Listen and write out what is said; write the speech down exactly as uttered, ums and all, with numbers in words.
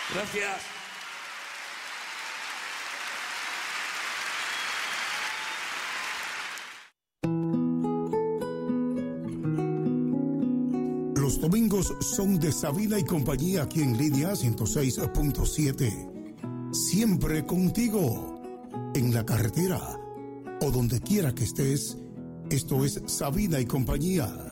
Gracias. Los domingos son de Sabina y compañía aquí en línea ciento seis punto siete. Siempre contigo, en la carretera o donde quiera que estés. Esto es Sabina y compañía.